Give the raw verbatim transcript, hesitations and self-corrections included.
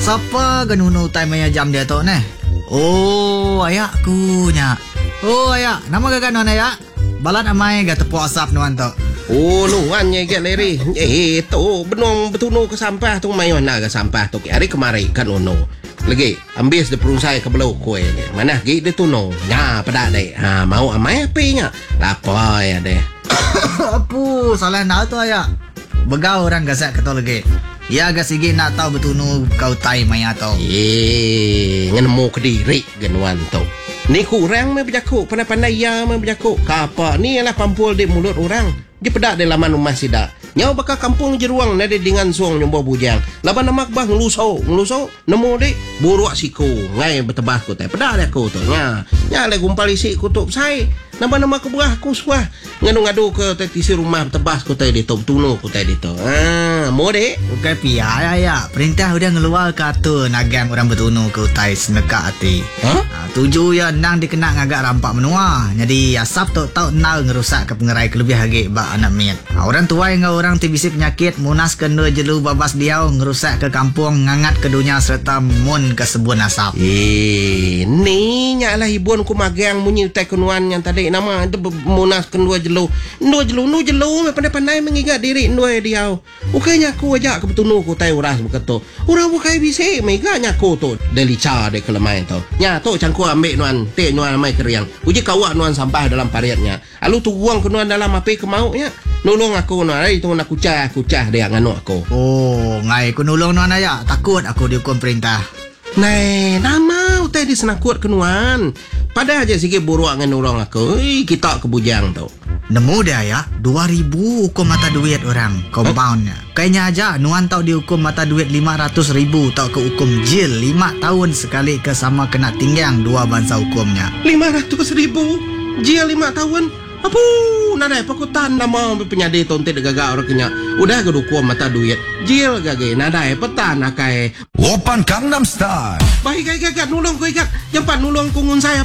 Siapa genunu time maya jam dia tu ne? Oh, ayakku nya. Oh, ayak. Nama gagak nuan ayak? Balat amai gak tepuk asap nuan tu. Oh, nuan nya gak leri. Eh, tu benong betunu ke sampah tu mai mana ke sampah tu. Hari kemari kan ono. Lagi ambil de perungsai ke belau kue ni. Mana gi de tuno. Nya pada dek. Ha, mau amai api nya. Lapoi ya deh. Apu, salah nak tu ayak. Begau orang gasak kata lagi. Ya agak sigi nak tahu betunu kau tai maya tau. Eh, ngenemu ke diri genuan tu. Ni kurang me berjaku, pandai-pandai ya me berjaku. Kapa ni ialah pampul di mulut orang. Dia pedak di laman rumah sidak. Nyau bakal kampung jeruang nade dengan suang nyombo bujang. Laban namak bah ngeluso, ngeluso nemu dek buruak siku. Ngai betebah ku teh. Pedak dia ku tu. Nya, nya le gumpal isi kutup sai. Nambah nama ke buah ku suah. Ngadu-ngadu ke tisi rumah tebas ku teh di tu tunu ku teh di tu. Ah, mau dek. Bukan pia ya. Perintah udah ngeluar kata nagang orang betunu ke utai seneka hati. Ha? Ha, tuju ya nang dikena ngagak rampak menua. Jadi asap tu tau nal ngerusak ke pengerai kelebih hagi bak anak miat. Ha, orang tua yang orang tibisi penyakit munas kena jelu babas diau ngerusak ke kampung ngangat ke dunia serta mun ke sebun asap. Eh, ni nyalah hibun ku magang munyi utai kenuan yang tadi nama itu munas kendua jelu. Ndua jelu, nu jelu pandai-pandai mengingat diri ndua diau. Ukainya aku ajak ke betunu ku tai uras beketu. Urang bukai bisi meganya ku tu delica de kelemai tu. Nya tu cangku ambil nuan, te nuan mai keriang. Uji kawak nuan sampah dalam pariatnya. Alu tu buang ke nuan dalam api ke mau nya. Nolong aku nuan, ai tu nak kucah, kucah dia nganu aku. Oh, ngai ku nolong nuan aja. Takut aku dihukum perintah. Nei, nama utai di senakut kenuan. Pada aja sikit buruak dengan orang aku. Ih, kita ke bujang tu. Nemu dia ya, dua ribu hukum mata duit orang, compoundnya. Kayaknya aja, nuan tau dihukum mata duit lima ratus ribu, tau ke hukum jil lima tahun sekali ke sama kena tinggang dua bangsa hukumnya. lima ratus ribu? Jil lima tahun? Apa? Nadai pakutan nama penyadi tonte de gagak orang kenya. Udah ke hukum mata duit. Jil gage, nadai petan akai. Open Gangnam Style. Baik gagak, nulung ku ikat. Jempat nulung kungun saya.